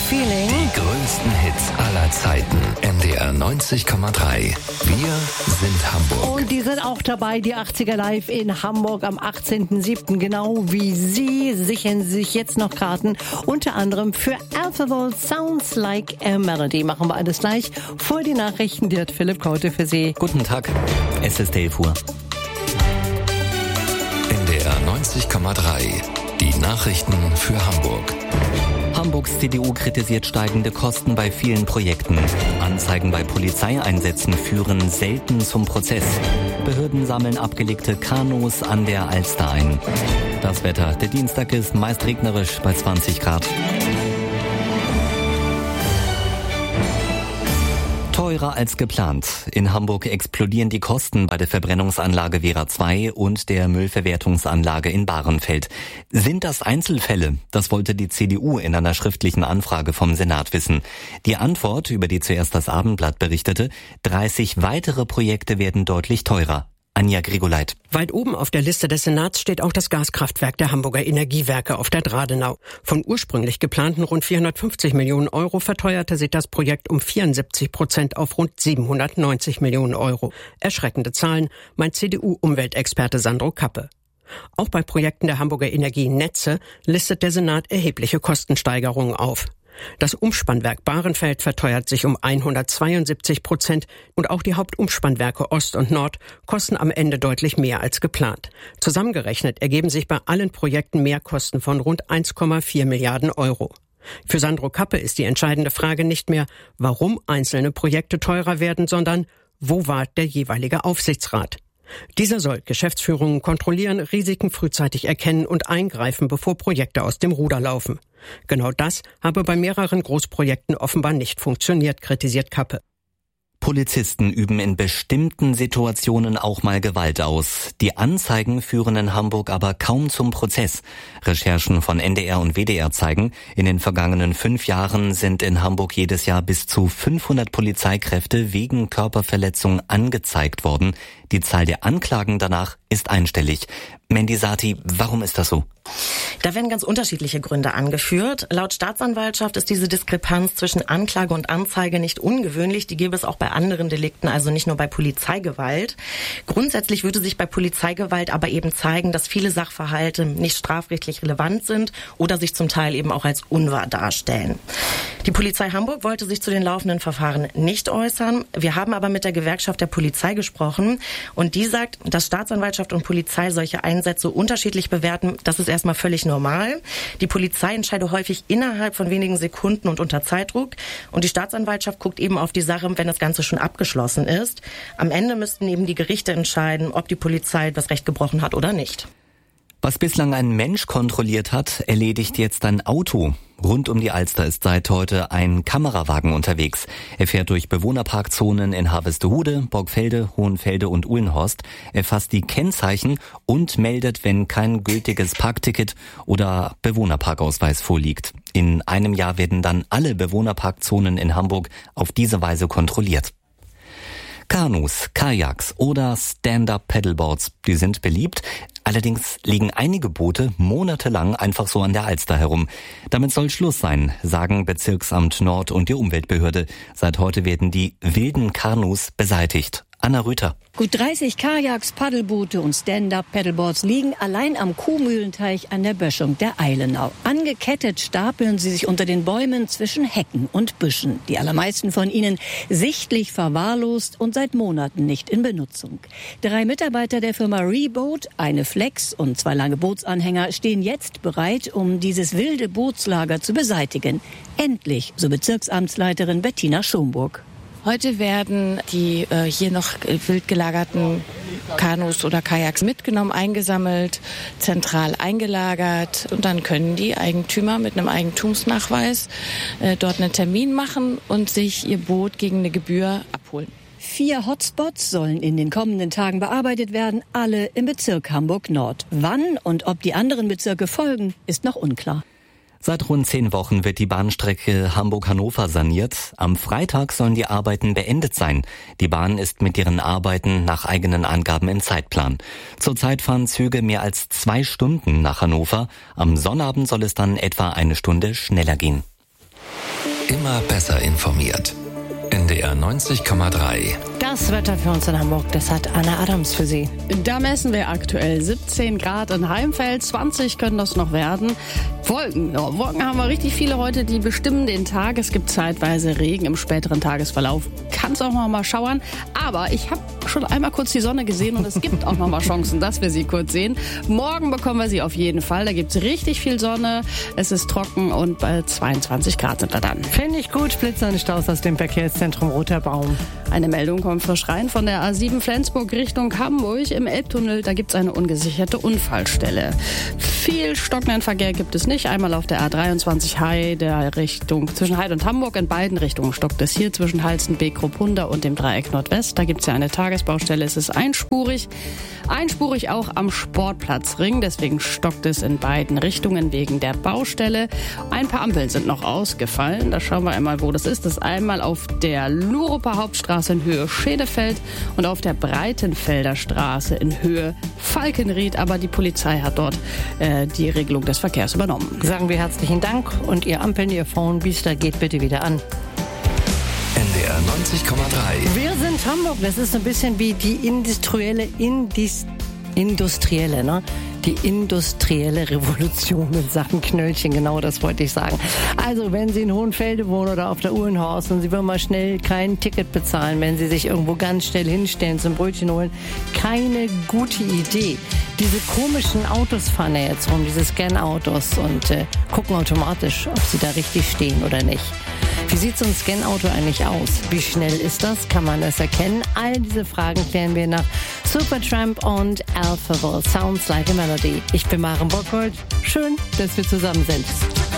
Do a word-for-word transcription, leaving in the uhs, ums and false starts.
Feeling. Die größten Hits aller Zeiten. N D R neunzig Komma drei. Wir sind Hamburg. Und die sind auch dabei, die achtziger Live in Hamburg am achtzehnten siebten Genau wie Sie sichern sich jetzt noch Karten. Unter anderem für Alphaville Sounds Like a Melody. Machen wir alles gleich. Vor die Nachrichten, die hat Philipp Kaute für Sie. Guten Tag, es ist elf Uhr. N D R neunzig Komma drei. Die Nachrichten für Hamburg. Hamburgs C D U kritisiert steigende Kosten bei vielen Projekten. Anzeigen bei Polizeieinsätzen führen selten zum Prozess. Behörden sammeln abgelegte Kanus an der Alster ein. Das Wetter. Der Dienstag ist meist regnerisch bei zwanzig Grad. Teurer als geplant. In Hamburg explodieren die Kosten bei der Verbrennungsanlage Wera zwei und der Müllverwertungsanlage in Bahrenfeld. Sind das Einzelfälle? Das wollte die C D U in einer schriftlichen Anfrage vom Senat wissen. Die Antwort, über die zuerst das Abendblatt berichtete, dreißig weitere Projekte werden deutlich teurer. Anja Grigoleit. Weit oben auf der Liste des Senats steht auch das Gaskraftwerk der Hamburger Energiewerke auf der Dradenau. Von ursprünglich geplanten rund vierhundertfünfzig Millionen Euro verteuerte sich das Projekt um vierundsiebzig Prozent auf rund siebenhundertneunzig Millionen Euro. Erschreckende Zahlen, meint C D U-Umweltexperte Sandro Kappe. Auch bei Projekten der Hamburger Energienetze listet der Senat erhebliche Kostensteigerungen auf. Das Umspannwerk Bahrenfeld verteuert sich um hundertzweiundsiebzig Prozent und auch die Hauptumspannwerke Ost und Nord kosten am Ende deutlich mehr als geplant. Zusammengerechnet ergeben sich bei allen Projekten Mehrkosten von rund eins Komma vier Milliarden Euro. Für Sandro Kappe ist die entscheidende Frage nicht mehr, warum einzelne Projekte teurer werden, sondern wo war der jeweilige Aufsichtsrat? Dieser soll Geschäftsführungen kontrollieren, Risiken frühzeitig erkennen und eingreifen, bevor Projekte aus dem Ruder laufen. Genau das habe bei mehreren Großprojekten offenbar nicht funktioniert, kritisiert Kappe. Polizisten üben in bestimmten Situationen auch mal Gewalt aus. Die Anzeigen führen in Hamburg aber kaum zum Prozess. Recherchen von N D R und W D R zeigen, in den vergangenen fünf Jahren sind in Hamburg jedes Jahr bis zu fünfhundert Polizeikräfte wegen Körperverletzung angezeigt worden. Die Zahl der Anklagen danach ist einstellig. Mandy Sati, warum ist das so? Da werden ganz unterschiedliche Gründe angeführt. Laut Staatsanwaltschaft ist diese Diskrepanz zwischen Anklage und Anzeige nicht ungewöhnlich. Die gäbe es auch bei anderen Delikten, also nicht nur bei Polizeigewalt. Grundsätzlich würde sich bei Polizeigewalt aber eben zeigen, dass viele Sachverhalte nicht strafrechtlich relevant sind oder sich zum Teil eben auch als unwahr darstellen. Die Polizei Hamburg wollte sich zu den laufenden Verfahren nicht äußern. Wir haben aber mit der Gewerkschaft der Polizei gesprochen und die sagt, dass Staatsanwaltschaft und Polizei solche Einsätze unterschiedlich bewerten. Das ist erstmal völlig normal. Die Polizei entscheidet häufig innerhalb von wenigen Sekunden und unter Zeitdruck. Und die Staatsanwaltschaft guckt eben auf die Sache, wenn das Ganze schon abgeschlossen ist. Am Ende müssten eben die Gerichte entscheiden, ob die Polizei das Recht gebrochen hat oder nicht. Was bislang ein Mensch kontrolliert hat, erledigt jetzt ein Auto. Rund um die Alster ist seit heute ein Kamerawagen unterwegs. Er fährt durch Bewohnerparkzonen in Harvestehude, Borgfelde, Hohenfelde und Uhlenhorst, erfasst die Kennzeichen und meldet, wenn kein gültiges Parkticket oder Bewohnerparkausweis vorliegt. In einem Jahr werden dann alle Bewohnerparkzonen in Hamburg auf diese Weise kontrolliert. Kanus, Kajaks oder Stand-Up-Paddleboards, die sind beliebt. Allerdings liegen einige Boote monatelang einfach so an der Alster herum. Damit soll Schluss sein, sagen Bezirksamt Nord und die Umweltbehörde. Seit heute werden die wilden Kanus beseitigt. Anna Rüther. Gut dreißig Kajaks, Paddelboote und Stand-Up-Paddleboards liegen allein am Kuhmühlenteich an der Böschung der Eilenau. Angekettet stapeln sie sich unter den Bäumen zwischen Hecken und Büschen. Die allermeisten von ihnen sichtlich verwahrlost und seit Monaten nicht in Benutzung. Drei Mitarbeiter der Firma Reboat, eine Flex und zwei lange Bootsanhänger stehen jetzt bereit, um dieses wilde Bootslager zu beseitigen. Endlich, so Bezirksamtsleiterin Bettina Schomburg. Heute werden die äh, hier noch wild gelagerten Kanus oder Kajaks mitgenommen, eingesammelt, zentral eingelagert und dann können die Eigentümer mit einem Eigentumsnachweis äh, dort einen Termin machen und sich ihr Boot gegen eine Gebühr abholen. Vier Hotspots sollen in den kommenden Tagen bearbeitet werden, alle im Bezirk Hamburg-Nord. Wann und ob die anderen Bezirke folgen, ist noch unklar. Seit rund zehn Wochen wird die Bahnstrecke Hamburg-Hannover saniert. Am Freitag sollen die Arbeiten beendet sein. Die Bahn ist mit ihren Arbeiten nach eigenen Angaben im Zeitplan. Zurzeit fahren Züge mehr als zwei Stunden nach Hannover. Am Sonnabend soll es dann etwa eine Stunde schneller gehen. immer besser informiert. N D R neunzig Komma drei. Das Wetter für uns in Hamburg, das hat Anna Adams für Sie. Da messen wir aktuell siebzehn Grad in Heimfeld, zwanzig können das noch werden. Wolken, ja, Wolken haben wir richtig viele heute, die bestimmen den Tag. Es gibt zeitweise Regen im späteren Tagesverlauf. Kann es auch noch mal schauern, aber ich habe schon einmal kurz die Sonne gesehen und es gibt auch noch mal Chancen, dass wir sie kurz sehen. Morgen bekommen wir sie auf jeden Fall, da gibt es richtig viel Sonne, es ist trocken und bei zweiundzwanzig Grad sind wir dann. Finde ich gut, blitzernde Staus aus dem Verkehrszentrum Roter Baum. Eine Meldung kommt frisch rein von der A sieben Flensburg Richtung Hamburg. Im Elbtunnel, da gibt es eine ungesicherte Unfallstelle. Viel stockenden Verkehr gibt es nicht. Einmal auf der A dreiundzwanzig Heide Richtung, zwischen Heide und Hamburg. In beiden Richtungen stockt es hier zwischen Halstenbeek, Kruppunda und dem Dreieck Nordwest. Da gibt es ja eine Tagesbaustelle. Es ist einspurig. Einspurig auch am Sportplatzring. Deswegen stockt es in beiden Richtungen wegen der Baustelle. Ein paar Ampeln sind noch ausgefallen. Da schauen wir einmal, wo das ist. Das ist einmal auf der Luruper Hauptstraße in Höhe Schedefeld und auf der Breitenfelder Straße in Höhe Falkenried. Aber die Polizei hat dort äh, die Regelung des Verkehrs übernommen. Sagen wir herzlichen Dank und Ihr Ampeln, Ihr Phone-Biester geht bitte wieder an. N D R neunzig Komma drei. Wir sind Hamburg. Das ist ein bisschen wie die industrielle, Indis, industrielle, ne? Die industrielle Revolution in Sachen Knöllchen, genau das wollte ich sagen. Also, wenn Sie in Hohenfelde wohnen oder auf der Uhlenhorst und Sie wollen mal schnell kein Ticket bezahlen, wenn Sie sich irgendwo ganz schnell hinstellen zum Brötchen holen, keine gute Idee. Diese komischen Autos fahren ja jetzt rum, diese Scan-Autos und äh, gucken automatisch, ob Sie da richtig stehen oder nicht. Wie sieht so ein Scan-Auto eigentlich aus? Wie schnell ist das? Kann man das erkennen? All diese Fragen klären wir nach Supertramp und Alphaville. Sounds like a Melody. Ich bin Maren Bockhold. Schön, dass wir zusammen sind.